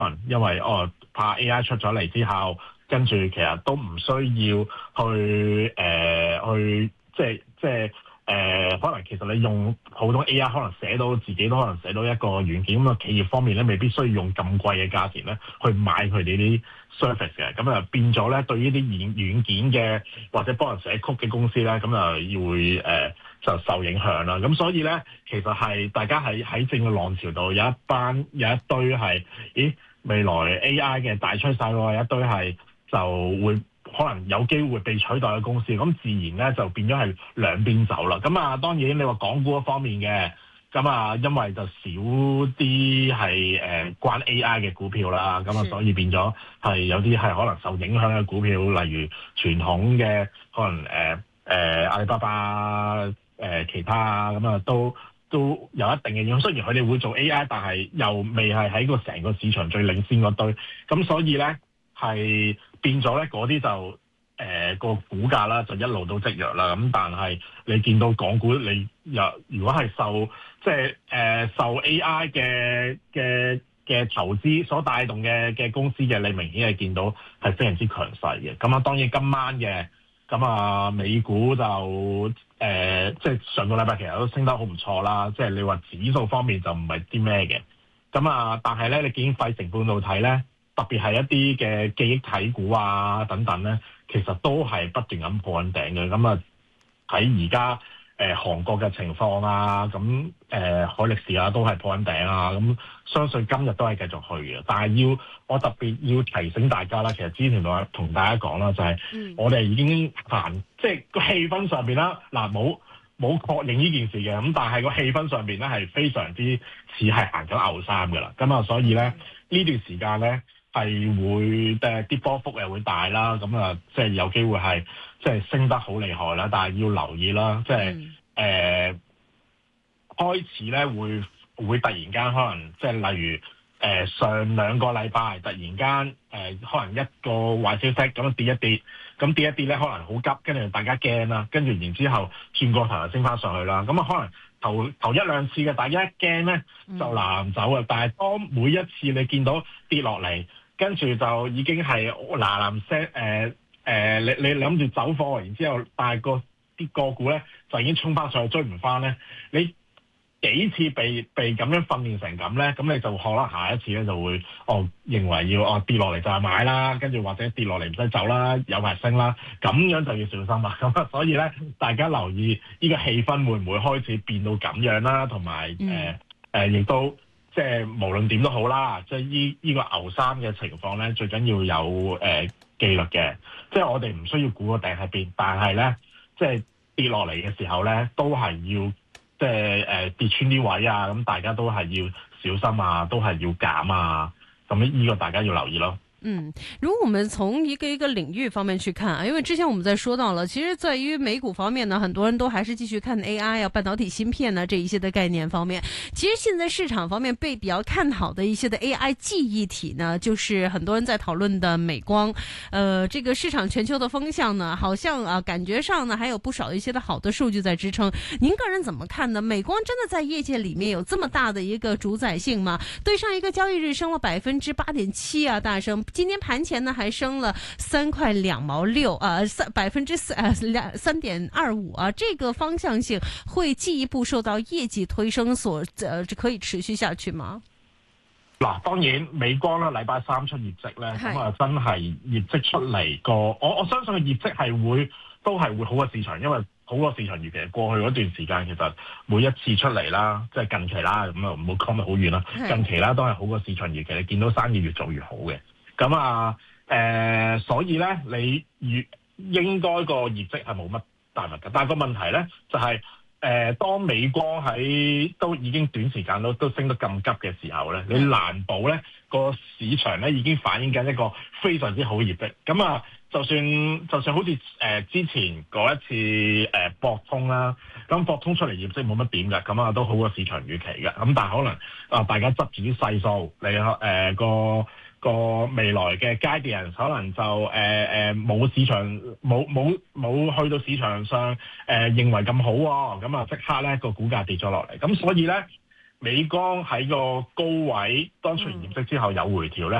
因為怕 AI 出咗嚟之後，跟住其實都唔需要去可能其實你用普通 AI 可能寫到自己都可能寫到一個軟件，咁啊企業方面咧未必需要用咁貴嘅價錢咧去買佢哋啲 service 嘅，咁啊變咗咧對呢啲軟件嘅或者幫人寫曲嘅公司咧，咁啊會就受影響啦。咁所以咧其實係大家喺正嘅浪潮度有一堆係，咦未來 AI 嘅大趨勢喎，有一堆係就會可能有機會被取代嘅公司，咁自然咧就變咗係兩邊走啦。咁啊當然你話港股嗰方面嘅，咁啊因為就少啲係關 AI 嘅股票啦，咁啊所以變咗係有啲係可能受影響嘅股票，例如傳統嘅可能阿里巴巴其他啊，咁啊都有一定嘅影響。雖然佢哋會做 AI，但係又未係喺個成個市場最領先嗰堆，咁所以咧係變咗咧嗰啲就個股價啦就一路都積弱啦。咁但係你見到港股你如果係受受 AI 嘅投資所帶動嘅公司嘅，你明顯係見到係非常之強勢嘅。咁啊當然今晚嘅咁啊美股就即係上個禮拜其實都升得好唔錯啦。即係你話指數方面就唔係啲咩嘅。咁啊但係咧你見費城半導體咧，特別係一啲嘅記憶體股啊等等咧，其實都係不斷咁破緊頂嘅。咁啊喺而家韓國嘅情況啊，咁海力士啊都係破緊頂啊，咁相信今日都係繼續去嘅。但係我特別要提醒大家啦，其實之前同大家講啦，就係我哋已經即係個氣氛上邊啦，嗱冇確認呢件事嘅，咁但係個氣氛上邊咧係非常之似係行緊牛三㗎啦。咁啊，所以咧呢段時間咧係會啲波幅又會大啦，咁啊即係有機會係即係升得好厲害啦，但係要留意啦，即係開始咧會突然間可能即係例如上兩個禮拜突然間可能一個壞消息咁樣跌一跌，咁跌一跌咧可能好急，跟住大家驚啦，跟住然之後轉個頭又升翻上去啦，咁啊可能頭一兩次嘅大家一驚咧就嗱走啊，但係當每一次你見到跌落嚟，跟住就已經係嗱聲你諗住走貨，然之後但係啲個股咧就已經衝翻上去追唔翻咧，你幾次被咁樣訓練成咁咧，咁你就可能下一次咧就會認為要跌落嚟就係買啦，跟住或者跌落嚟唔使走啦，有排升啦，咁樣就要小心啦。咁所以咧大家留意呢個氣氛會唔會開始變到咁樣啦，同埋亦都即係無論點都好啦，即係呢個牛三嘅情況咧，最緊要有紀律嘅，即係我哋唔需要估個頂喺邊，但係咧即係跌落嚟嘅時候咧，都係要即係跌穿啲位啊，咁大家都係要小心啊，都係要減啊，咁呢個大家要留意咯。 如果我們從一個領域方面去看啊，因為之前我們在說到了，其實在於美股方面呢，很多人都還是繼續看 AI 啊、半導體芯片啊這一些的概念方面。其實現在市場方面被比較看好的一些的 AI 記憶體呢，就是很多人在討論的美光。這個市場全球的風向呢，好像感覺上呢還有不少一些的好的數據在支撐。您個人怎麼看呢？美光真的在業界裡面有這麼大的一個主宰性嗎？對上一個交易日升了8.7%啊，大升。今天盤前呢，還升了3.26塊3.25%啊，這個方向性會進一步受到業績推升所可以持續下去嗎？ 嗱，當然美光咧禮拜三出業績咧，咁啊真係業績出嚟個，我相信個業績都係會好過市場，因為好過市場預期。過去嗰段時間其實每一次出嚟啦，即係近期啦，咁啊唔好講得好遠啦，近期啦都係好過市場預期，你見到生意越做越好嘅。咁啊，所以咧，你應該個業績係冇乜大問題，但係個問題咧就係，當美光喺都已經短時間都升得咁急嘅時候咧，你難保咧個市場咧已經反映緊一個非常之好嘅業績。咁啊，就算好似之前嗰一次博通啦，咁博通出嚟業績冇乜點嘅，咁啊都好過市場預期嘅。咁但係可能大家執住啲細數，你個未來嘅階段可能就冇市場冇去到市場上認為咁好喎，咁啊即刻咧個股價跌咗落嚟，咁所以咧美光喺個高位當出完業績之後有回調咧。